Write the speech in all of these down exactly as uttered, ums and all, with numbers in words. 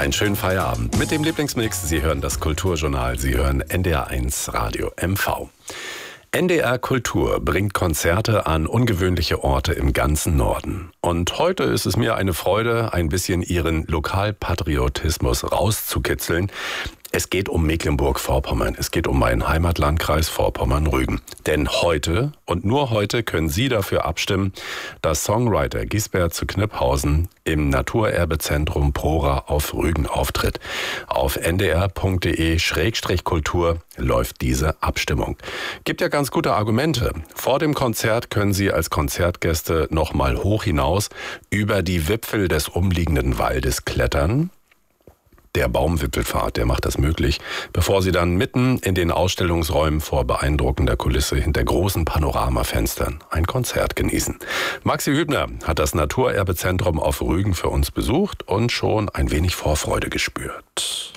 Einen schönen Feierabend mit dem Lieblingsmix. Sie hören das Kulturjournal, Sie hören N D R eins Radio M V. N D R Kultur bringt Konzerte an ungewöhnliche Orte im ganzen Norden. Und heute ist es mir eine Freude, ein bisschen Ihren Lokalpatriotismus rauszukitzeln. Es geht um Mecklenburg-Vorpommern. Es geht um meinen Heimatlandkreis Vorpommern-Rügen. Denn heute und nur heute können Sie dafür abstimmen, dass Songwriter Gisbert zu Kniphausen im Naturerbezentrum Prora auf Rügen auftritt. Auf n d r punkt d e Schrägstrich Kultur läuft diese Abstimmung. Gibt ja ganz gute Argumente. Vor dem Konzert können Sie als Konzertgäste noch mal hoch hinaus über die Wipfel des umliegenden Waldes klettern. Der Baumwipfelpfad, der macht das möglich, bevor Sie dann mitten in den Ausstellungsräumen vor beeindruckender Kulisse hinter großen Panoramafenstern ein Konzert genießen. Maxi Hübner hat das Naturerbezentrum auf Rügen für uns besucht und schon ein wenig Vorfreude gespürt.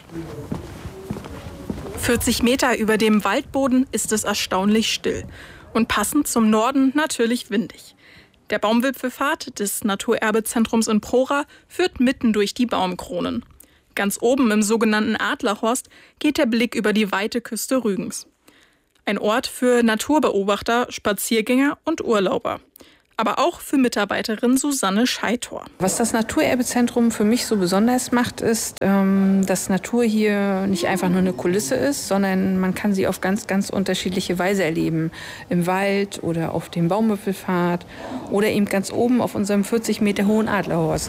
vierzig Meter über dem Waldboden ist es erstaunlich still und passend zum Norden natürlich windig. Der Baumwipfelpfad des Naturerbezentrums in Prora führt mitten durch die Baumkronen. Ganz oben im sogenannten Adlerhorst geht der Blick über die weite Küste Rügens. Ein Ort für Naturbeobachter, Spaziergänger und Urlauber. Aber auch für Mitarbeiterin Susanne Scheitor. Was das Naturerbezentrum für mich so besonders macht, ist, dass Natur hier nicht einfach nur eine Kulisse ist, sondern man kann sie auf ganz, ganz unterschiedliche Weise erleben. Im Wald oder auf dem Baumwipfelpfad oder eben ganz oben auf unserem vierzig Meter hohen Adlerhorst.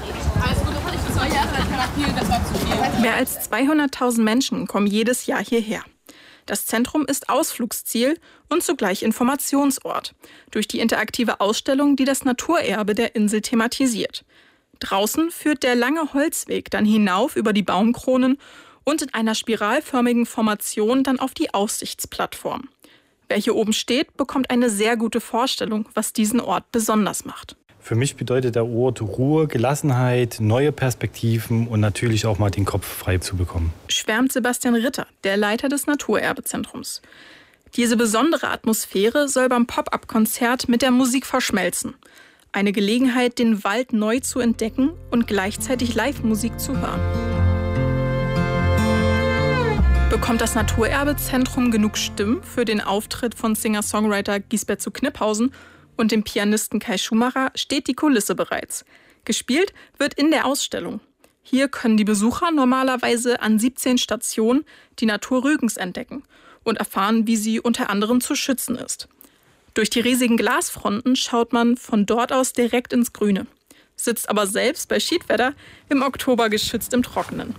Mehr als zweihunderttausend Menschen kommen jedes Jahr hierher. Das Zentrum ist Ausflugsziel und zugleich Informationsort durch die interaktive Ausstellung, die das Naturerbe der Insel thematisiert. Draußen führt der lange Holzweg dann hinauf über die Baumkronen und in einer spiralförmigen Formation dann auf die Aussichtsplattform. Wer hier oben steht, bekommt eine sehr gute Vorstellung, was diesen Ort besonders macht. Für mich bedeutet der Ort Ruhe, Gelassenheit, neue Perspektiven und natürlich auch mal den Kopf frei zu bekommen. Schwärmt Sebastian Ritter, der Leiter des Naturerbezentrums. Diese besondere Atmosphäre soll beim Pop-up-Konzert mit der Musik verschmelzen. Eine Gelegenheit, den Wald neu zu entdecken und gleichzeitig Live-Musik zu hören. Bekommt das Naturerbezentrum genug Stimmen für den Auftritt von Singer-Songwriter Gisbert zu Kniphausen und dem Pianisten Kai Schumacher, steht die Kulisse bereits. Gespielt wird in der Ausstellung. Hier können die Besucher normalerweise an siebzehn Stationen die Natur Rügens entdecken und erfahren, wie sie unter anderem zu schützen ist. Durch die riesigen Glasfronten schaut man von dort aus direkt ins Grüne, sitzt aber selbst bei Schiedwetter im Oktober geschützt im Trockenen.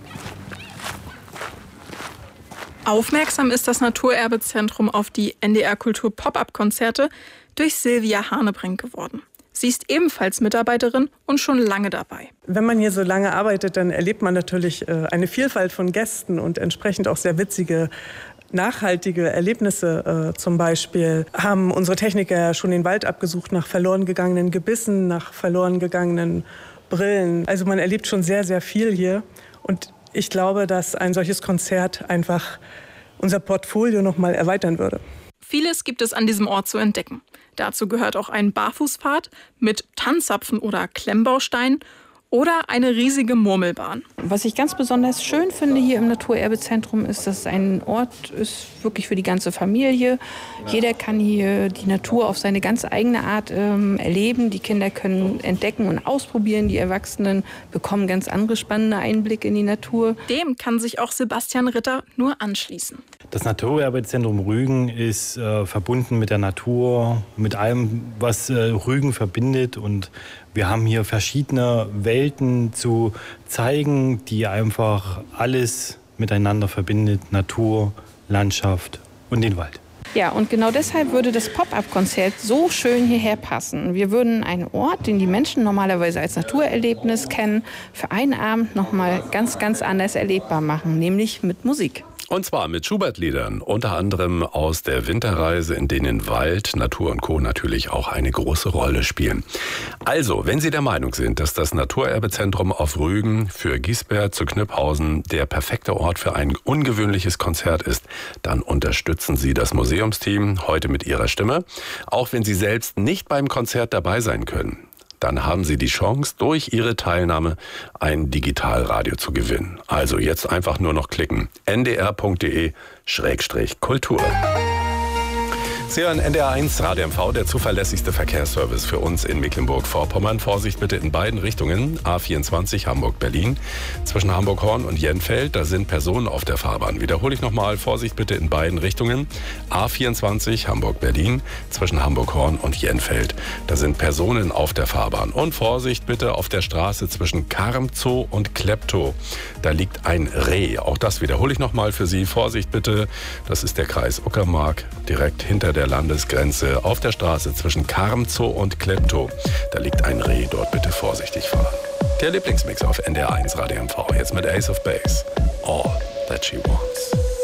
Aufmerksam ist das Naturerbezentrum auf die N D R Kultur Pop-up-Konzerte durch Silvia Hanebrink geworden. Sie ist ebenfalls Mitarbeiterin und schon lange dabei. Wenn man hier so lange arbeitet, dann erlebt man natürlich eine Vielfalt von Gästen und entsprechend auch sehr witzige, nachhaltige Erlebnisse. Zum Beispiel haben unsere Techniker schon den Wald abgesucht nach verloren gegangenen Gebissen, nach verloren gegangenen Brillen. Also man erlebt schon sehr, sehr viel hier. Und ich glaube, dass ein solches Konzert einfach unser Portfolio noch mal erweitern würde. Vieles gibt es an diesem Ort zu entdecken. Dazu gehört auch ein Barfußpfad mit Tannzapfen oder Klemmbausteinen oder eine riesige Murmelbahn. Was ich ganz besonders schön finde hier im Naturerbezentrum ist, dass es ein Ort ist wirklich für die ganze Familie. Jeder kann hier die Natur auf seine ganz eigene Art ähm, erleben. Die Kinder können entdecken und ausprobieren. Die Erwachsenen bekommen ganz andere spannende Einblicke in die Natur. Dem kann sich auch Sebastian Ritter nur anschließen. Das Naturerbezentrum Rügen ist äh, verbunden mit der Natur, mit allem, was äh, Rügen verbindet. Und wir haben hier verschiedene Welten zu zeigen, die einfach alles miteinander verbindet. Natur, Landschaft und den Wald. Ja, und genau deshalb würde das Pop-up-Konzert so schön hierher passen. Wir würden einen Ort, den die Menschen normalerweise als Naturerlebnis kennen, für einen Abend noch mal ganz, ganz anders erlebbar machen, nämlich mit Musik. Und zwar mit Schubert-Liedern, unter anderem aus der Winterreise, in denen Wald, Natur und Co. natürlich auch eine große Rolle spielen. Also, wenn Sie der Meinung sind, dass das Naturerbezentrum auf Rügen für Gisbert zu Kniphausen der perfekte Ort für ein ungewöhnliches Konzert ist, dann unterstützen Sie das Museumsteam heute mit Ihrer Stimme, auch wenn Sie selbst nicht beim Konzert dabei sein können. dann haben Sie die Chance, durch Ihre Teilnahme ein Digitalradio zu gewinnen. Also jetzt einfach nur noch klicken. n d r punkt d e Schrägstrich Kultur. Sie hören N D R eins Radio M V, der zuverlässigste Verkehrsservice für uns in Mecklenburg-Vorpommern. Vorsicht bitte in beiden Richtungen. A vierundzwanzig Hamburg-Berlin. Zwischen Hamburg-Horn und Jenfeld, da sind Personen auf der Fahrbahn. Wiederhole ich nochmal. Vorsicht bitte in beiden Richtungen. A vierundzwanzig Hamburg-Berlin. Zwischen Hamburg-Horn und Jenfeld, da sind Personen auf der Fahrbahn. Und Vorsicht bitte auf der Straße zwischen Karmzow und Kleptow. Da liegt ein Reh. Auch das wiederhole ich nochmal für Sie. Vorsicht bitte. Das ist der Kreis Uckermark, direkt hinter der Landesgrenze auf der Straße zwischen Karmzow und Kleptow. Da liegt ein Reh, dort bitte vorsichtig fahren. Der Lieblingsmix auf N D R eins Radio M V, jetzt mit Ace of Base. All That She Wants.